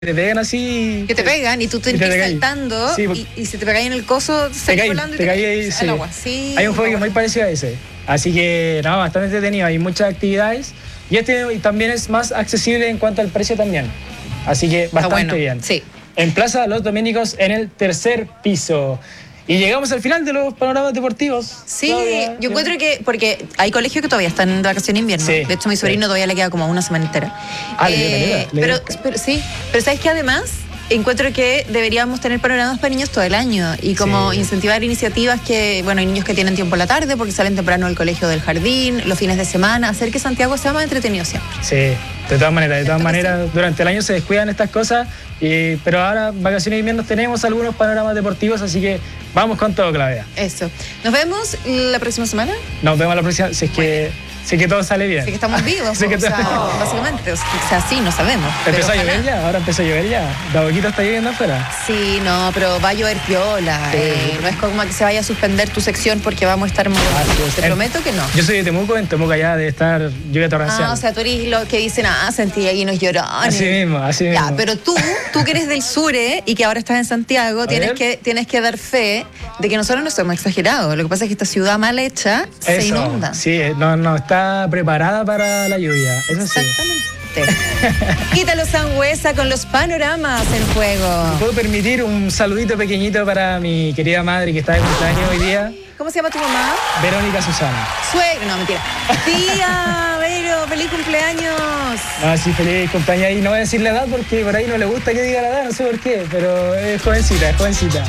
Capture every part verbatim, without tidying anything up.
te pegan así. Que te pegan y tú te, y te estás pegáis. saltando Sí, y, y si te pegáis en el coso, te te caes, volando y te te caes caes ahí, sí. al agua. Sí, Hay un juego que es bueno. muy parecido a ese. Así que, no, bastante entretenido. Hay muchas actividades. Y este también es más accesible en cuanto al precio también. Así que bastante bueno, bien. sí. En Plaza Los Dominicos, en el tercer piso. Y llegamos al final de los panoramas deportivos. Sí, Claudia, yo encuentro que, porque hay colegios que todavía están de vacaciones de invierno. Sí, de hecho, mi sobrino sí. todavía le queda como una semana entera. Ah, le dio caleta, le pero, dio- pero sí, pero ¿sabes qué? Además, encuentro que deberíamos tener panoramas para niños todo el año y como Sí. incentivar iniciativas que, bueno, hay niños que tienen tiempo en la tarde porque salen temprano del colegio del jardín, los fines de semana, hacer que Santiago sea más entretenido siempre. Sí, de todas maneras, de todas Esto que maneras, durante el año se descuidan estas cosas, y, pero ahora, vacaciones de invierno, tenemos algunos panoramas deportivos, así que vamos con todo, Claudia. Eso. Nos vemos la próxima semana. Nos vemos la próxima, si es que, si es que todo sale bien. Así que estamos vivos, Sí que o sea, todo- básicamente. O sea, sí, no sabemos. pero ¿Empezó a ojalá. llover ya? Ahora empezó a llover ya. ¿La boquita está lloviendo afuera? Sí, no, pero va a llover piola. Sí. Eh, no es como que se vaya a suspender tu sección porque vamos a estar muy... Así es. Te prometo que no. Yo soy de Temuco, en Temuco allá debe estar lluvia torrencial. Ah, o sea, tú eres lo que dicen, ah, sentí ahí unos llorones. Así mismo, así mismo. Ya, pero tú, tú que eres del sur eh, y que ahora estás en Santiago, tienes ver. que, tienes que dar fe de que nosotros no somos exagerados. Lo que pasa es que esta ciudad mal hecha se Eso, inunda. Sí, no, no está preparada para la lluvia, eso sí. Exactamente. Quítalo Sangüesa con los panoramas en juego. ¿Puedo permitir un saludito pequeñito para mi querida madre que está de cumpleaños hoy día? ¿Cómo se llama tu mamá? Verónica Susana. Suegra, no, mentira. Tía, Vero, feliz cumpleaños. No, sí, feliz cumpleaños. Y no voy a decir la edad porque por ahí no le gusta que diga la edad, no sé por qué, pero es jovencita, es jovencita.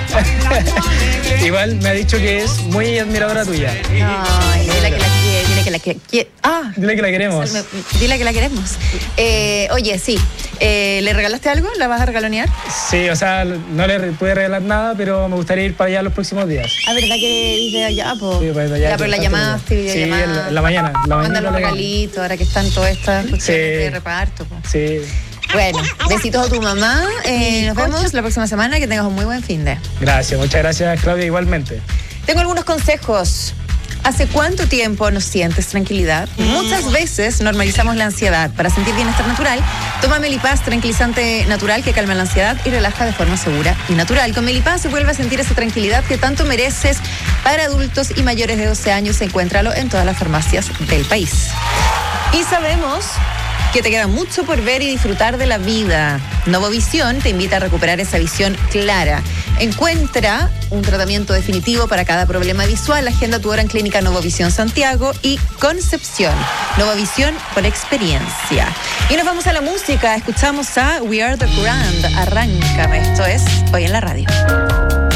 Igual me ha dicho que es muy admiradora tuya. Ay, dile que la quiere, dile que la quiere. quiere- Ah, Dile que la queremos. dile que la queremos. Eh, oye, sí, eh, ¿le regalaste algo? ¿La vas a regalonear? Sí, o sea, no le re- pude regalar nada, pero me gustaría ir para allá los próximos días. Ah, ¿verdad que dice allá, po? Sí, para allá, Ya, pero la tanto- llamaste, Sí, videollamada. en la, en la mañana. en la mañana Mándale un le- regalito, ahora que están todas estas cuestiones Sí. de reparto, po. Sí. Bueno, besitos a tu mamá. Eh, nos vemos la próxima semana. Que tengas un muy buen fin de. Gracias, muchas gracias, Claudia, igualmente. Tengo algunos consejos. ¿Hace cuánto tiempo no sientes tranquilidad? Muchas veces normalizamos la ansiedad. Para sentir bienestar natural, toma Melipaz, tranquilizante natural que calma la ansiedad y relaja de forma segura y natural. Con Melipaz se vuelve a sentir esa tranquilidad que tanto mereces. Para adultos y mayores de doce años, encuéntralo en todas las farmacias del país. Y sabemos que te queda mucho por ver y disfrutar de la vida. Novovisión te invita a recuperar esa visión clara. Encuentra un tratamiento definitivo para cada problema visual. Agenda tu hora en Clínica Novovisión Santiago y Concepción. Novovisión por experiencia. Y nos vamos a la música. Escuchamos a We Are The Grand. Arráncame. Esto es Hoy en la Radio.